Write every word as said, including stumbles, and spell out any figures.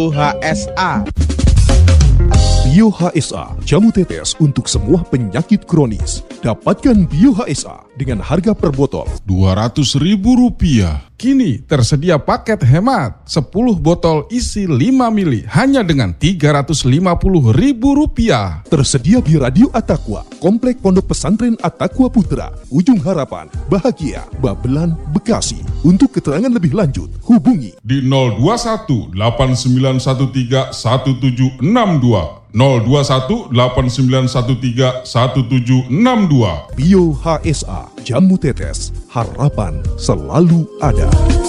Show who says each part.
Speaker 1: H S A.
Speaker 2: Bio H S A, jamu tetes untuk semua penyakit kronis. Dapatkan Bio H S A dengan harga per botol
Speaker 3: dua ratus ribu rupiah. Kini tersedia paket hemat, sepuluh botol isi lima mili hanya dengan tiga ratus lima puluh ribu rupiah.
Speaker 2: Tersedia di Radio At-Taqwa, Komplek Pondok Pesantren At-Taqwa Putra, Ujung Harapan, Bahagia, Babelan, Bekasi. Untuk keterangan lebih lanjut, hubungi
Speaker 3: Di nol dua satu delapan sembilan satu tiga satu tujuh enam dua. nol dua satu delapan sembilan satu tiga satu tujuh enam dua.
Speaker 2: Bio H S A, jamu tetes, harapan selalu ada.